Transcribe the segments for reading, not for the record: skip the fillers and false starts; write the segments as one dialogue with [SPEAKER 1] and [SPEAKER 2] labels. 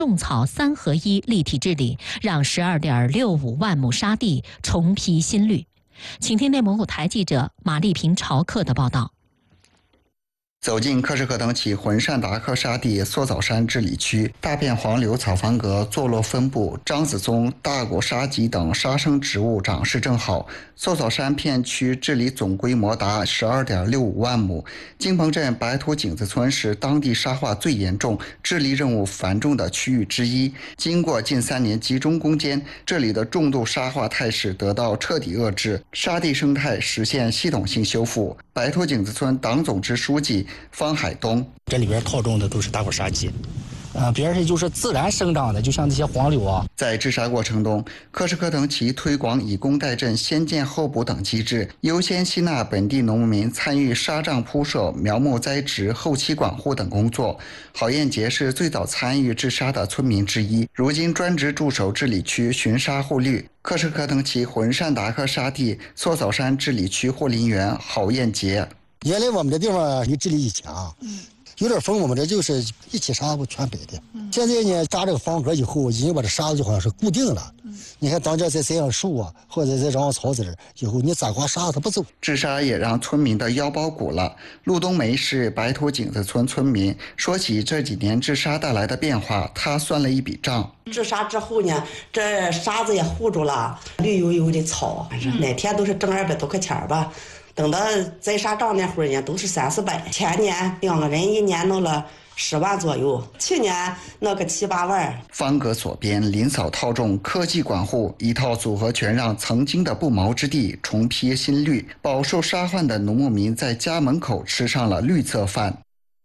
[SPEAKER 1] 种草3合1立体治理，让12.65万亩沙地重披新绿。请听内蒙古台记者马丽萍、朝克的报道。
[SPEAKER 2] 走进克什克腾旗浑善达克沙地梭枣山治理区，大片黄柳草房格坐落分布，樟子松、大果沙棘等沙生植物长势正好。梭枣山片区治理总规模达12.65万亩。金鹏镇白土井子村是当地沙化最严重、治理任务繁重的区域之一。经过近3年集中攻坚，这里的重度沙化态势得到彻底遏制，沙地生态实现系统性修复。白土井子村党总支书记方海东，
[SPEAKER 3] 这里边靠种的都是大果沙棘，别人就是自然生长的，就像这些黄柳啊。
[SPEAKER 2] 在治沙过程中，克什克腾旗推广以工代赈、先建后补等机制，优先吸纳本地农民参与沙障铺设、苗木栽植、后期管护等工作。郝艳杰是最早参与治沙的村民之一，如今专职驻守治理区巡沙护绿。克什克腾旗浑善达克沙地梭枣山治理区护林员郝艳杰。
[SPEAKER 4] 原来我们这地方离治理以前有点风，我们这就是一起沙子全白的。现在呢，搭这个房格以后，已经把这沙子就好像是固定了。你看当家再栽上树或者再长上草籽以后，你咋刮沙子它不走。
[SPEAKER 2] 治沙也让村民的腰包鼓了。陆冬梅是白土井子村村民，说起这几年治沙带来的变化，他算了一笔账。
[SPEAKER 5] 治沙之后呢，这沙子也护住了，绿油油的草，每天都是挣200多块钱吧。等到栽沙仗那会儿呢，都是300-400。前年2个人1年弄了10万左右，去年那个7-8万。
[SPEAKER 2] 方格所编，林草套种，科技管护，一套组合拳让曾经的不毛之地重披新绿。饱受沙患的农牧民在家门口吃上了绿色饭。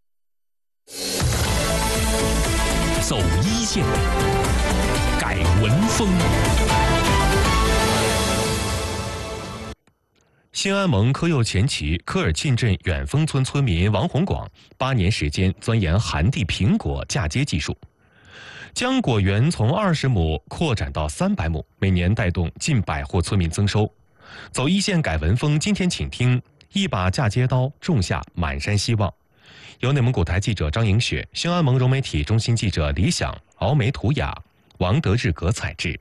[SPEAKER 6] 走一线，改文风。新安盟科右前旗科尔沁镇远峰村村民王洪广8年时间钻研寒地苹果嫁接技术，将果园从20亩扩展到300亩，每年带动近100户村民增收。走一线改文风，今天请听一把嫁接刀种下满山希望。由内蒙古台记者张莹雪、新安盟融媒体中心记者李想、敖梅图雅、王德日格采制。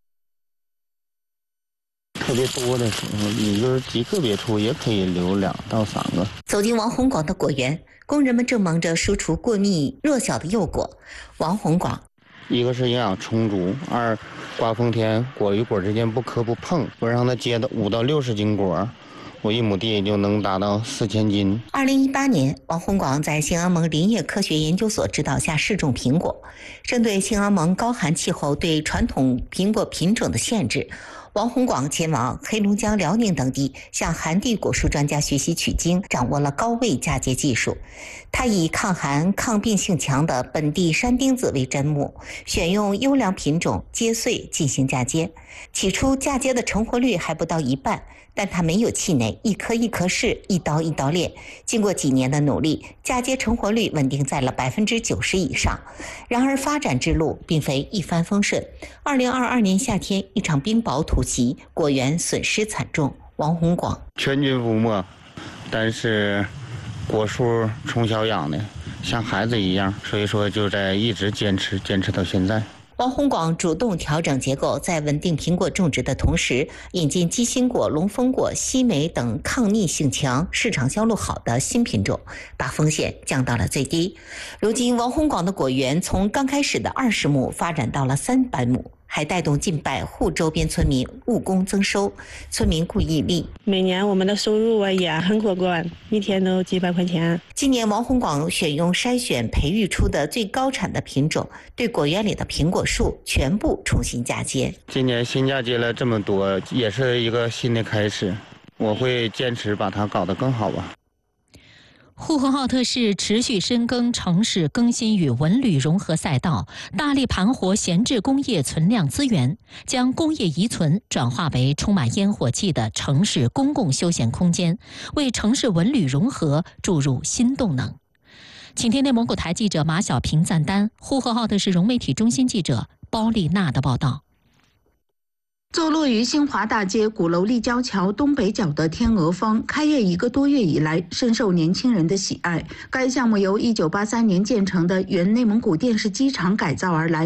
[SPEAKER 7] 特别多的时候，一根棘特别粗，也可以留2到3个。
[SPEAKER 1] 走进王洪广的果园，工人们正忙着输出过密弱小的幼果。王洪广，
[SPEAKER 7] 一个是营养充足，2刮风天果与果之间不磕不碰，不让它结到5到60斤果。我1亩地就能达到4000斤。
[SPEAKER 1] 2018年，王洪广在兴安盟林业科学研究所指导下试种苹果。针对兴安盟高寒气候对传统苹果品种的限制，王洪广前往黑龙江、辽宁等地，向寒地果树专家学习取经，掌握了高位嫁接技术。他以抗寒、抗病性强的本地山丁子为砧木，选用优良品种接穗进行嫁接。起初嫁接的成活率还不到1半，但他没有气馁，一颗一颗试，一刀一刀练。经过几年的努力，嫁接成活率稳定在了90%以上。然而发展之路并非一帆风顺。2022年夏天，一场冰雹突袭，果园损失惨重。王洪广，
[SPEAKER 7] 全军覆没，但是果树从小养的像孩子一样，所以说就在一直坚持到现在。
[SPEAKER 1] 王洪广主动调整结构，在稳定苹果种植的同时，引进鸡心果、龙凤果、西梅等抗逆性强、市场销路好的新品种，把风险降到了最低。如今，王洪广的果园从刚开始的20亩发展到了300亩，还带动近100户周边村民务工增收。村民顾义丽，
[SPEAKER 8] 每年我们的收入也很可观，一天都几百块钱。
[SPEAKER 1] 今年王洪广选用筛选培育出的最高产的品种，对果园里的苹果树全部重新嫁接。
[SPEAKER 7] 今年新嫁接了这么多，也是一个新的开始，我会坚持把它搞得更好吧。
[SPEAKER 1] 呼和浩特市持续深耕城市更新与文旅融合赛道，大力盘活闲置工业存量资源，将工业遗存转化为充满烟火气的城市公共休闲空间，为城市文旅融合注入新动能。请听内蒙古台记者马小平赞丹、呼和浩特市融媒体中心记者包丽娜的报道。
[SPEAKER 9] 坐落于新华大街鼓楼立交桥东北角的天鹅坊，开业1个多月以来，深受年轻人的喜爱。该项目由1983年建成的原内蒙古电视机厂改造而来，